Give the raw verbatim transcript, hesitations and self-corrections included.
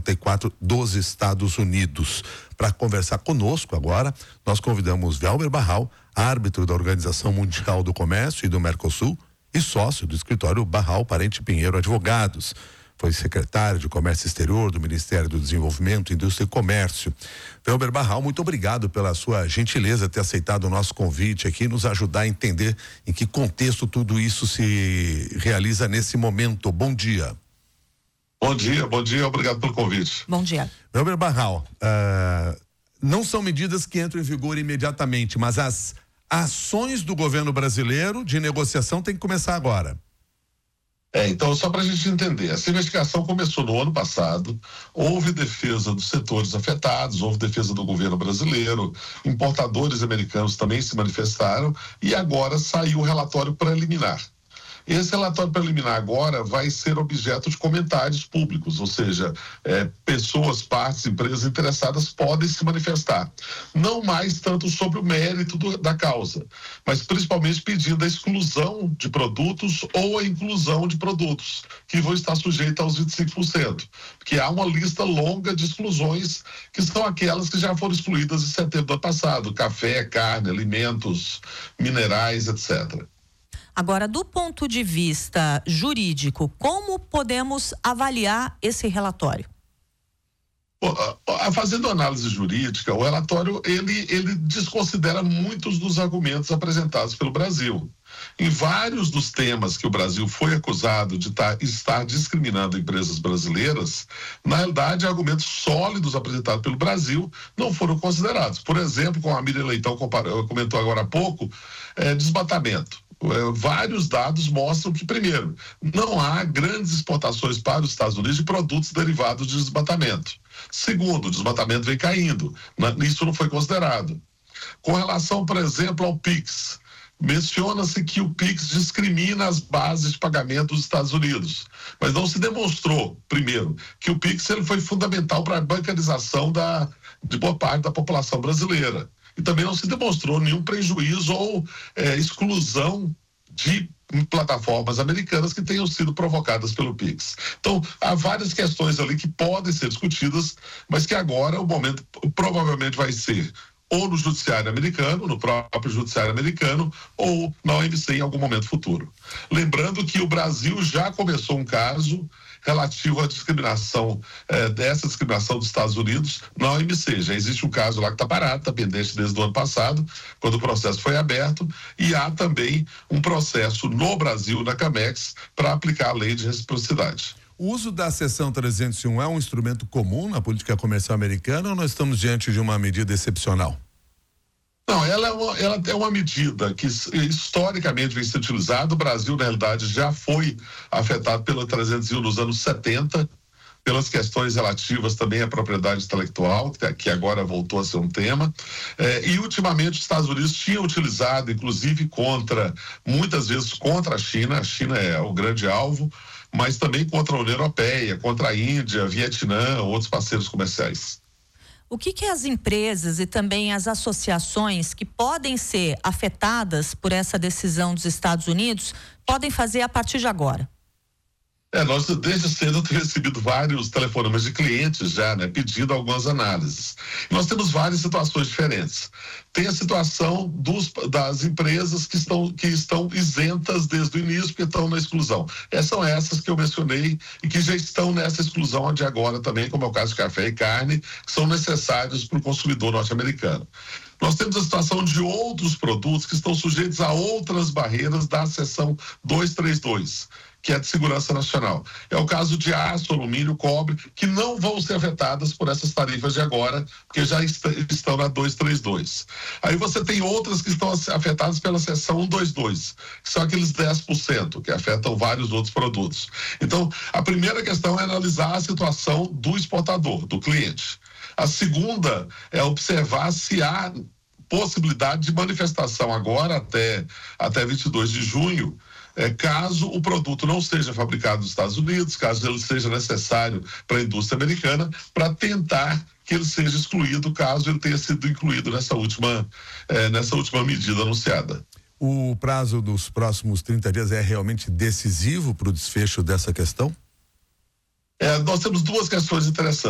setenta e quatro dos Estados Unidos. Para conversar conosco agora, nós convidamos Welber Barral, árbitro da Organização Mundial do Comércio e do Mercosul e sócio do escritório Barral Parente Pinheiro Advogados. Foi secretário de Comércio Exterior do Ministério do Desenvolvimento, Indústria e Comércio. Welber Barral, muito obrigado pela sua gentileza ter aceitado o nosso convite aqui, nos ajudar a entender em que contexto tudo isso se realiza nesse momento. Bom dia. Bom dia, bom dia, obrigado pelo convite. Bom dia. Welber Barral, uh, não são medidas que entram em vigor imediatamente, mas as ações do governo brasileiro de negociação têm que começar agora. É, então, só para a gente entender, essa investigação começou no ano passado, houve defesa dos setores afetados, houve defesa do governo brasileiro, importadores americanos também se manifestaram e agora saiu o relatório preliminar. Esse relatório preliminar agora vai ser objeto de comentários públicos, ou seja, é, pessoas, partes, empresas interessadas podem se manifestar. Não mais tanto sobre o mérito do, da causa, mas principalmente pedindo a exclusão de produtos ou a inclusão de produtos que vão estar sujeitos aos vinte e cinco por cento. Porque há uma lista longa de exclusões que são aquelas que já foram excluídas em setembro do ano passado: café, carne, alimentos, minerais, etcétera. Agora, do ponto de vista jurídico, como podemos avaliar esse relatório? Fazendo análise jurídica, o relatório ele, ele desconsidera muitos dos argumentos apresentados pelo Brasil. Em vários dos temas que o Brasil foi acusado de tá, estar discriminando empresas brasileiras, na realidade, argumentos sólidos apresentados pelo Brasil não foram considerados. Por exemplo, como a Miriam Leitão comparou, comentou agora há pouco, é, desmatamento. Vários dados mostram que, primeiro, não há grandes exportações para os Estados Unidos de produtos derivados de desmatamento. Segundo, o desmatamento vem caindo. Isso não foi considerado. Com relação, por exemplo, ao PIX, menciona-se que o PIX discrimina as bases de pagamento dos Estados Unidos, mas não se demonstrou, primeiro, que o PIX ele foi fundamental para a bancarização da, de boa parte da população brasileira. E também não se demonstrou nenhum prejuízo ou é, exclusão de plataformas americanas que tenham sido provocadas pelo PIX. Então, há várias questões ali que podem ser discutidas, mas que agora o momento provavelmente vai ser ou no judiciário americano, no próprio judiciário americano, ou na O M C em algum momento futuro. Lembrando que o Brasil já começou um caso relativo à discriminação, eh, dessa discriminação dos Estados Unidos na O M C. Já existe um caso lá que está parado, está pendente desde o ano passado, quando o processo foi aberto, e há também um processo no Brasil, na CAMEX, para aplicar a lei de reciprocidade. O uso da seção trezentos e um é um instrumento comum na política comercial americana ou nós estamos diante de uma medida excepcional? Não, ela é, uma, ela é uma medida que historicamente vem sendo utilizada. O Brasil, na realidade, já foi afetado pela trezentos e um nos anos setenta, pelas questões relativas também à propriedade intelectual, que agora voltou a ser um tema. É, e, ultimamente, os Estados Unidos tinham utilizado, inclusive, contra, muitas vezes contra a China. A China é o grande alvo, mas também contra a União Europeia, contra a Índia, Vietnã, outros parceiros comerciais. O que que as empresas e também as associações que podem ser afetadas por essa decisão dos Estados Unidos podem fazer a partir de agora? É, nós desde cedo temos recebido vários telefonemas de clientes já, né, pedindo algumas análises. Nós temos várias situações diferentes. Tem a situação dos, das empresas que estão, que estão isentas desde o início, porque estão na exclusão. Essas são essas que eu mencionei e que já estão nessa exclusão de agora também, como é o caso de café e carne, que são necessários para o consumidor norte-americano. Nós temos a situação de outros produtos que estão sujeitos a outras barreiras da seção duzentos e trinta e dois, que é de segurança nacional. É o caso de aço, alumínio, cobre, que não vão ser afetadas por essas tarifas de agora, porque já est- estão na duzentos e trinta e dois. Aí você tem outras que estão afetadas pela seção cento e vinte e dois, que são aqueles dez por cento, que afetam vários outros produtos. Então, a primeira questão é analisar a situação do exportador, do cliente. A segunda é observar se há possibilidade de manifestação agora até, até vinte e dois de junho, É, caso o produto não seja fabricado nos Estados Unidos, caso ele seja necessário para a indústria americana, para tentar que ele seja excluído, caso ele tenha sido incluído nessa última, é, nessa última medida anunciada. O prazo dos próximos trinta dias é realmente decisivo para o desfecho dessa questão? É, nós temos duas questões interessantes.